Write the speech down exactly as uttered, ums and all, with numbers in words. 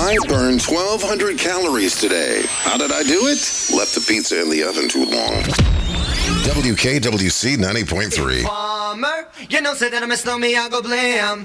I burned twelve hundred calories today. How did I do it? Left the pizza in the oven too long. W K W C ninety point three. Farmer, you know, say that I miss me, I go blam.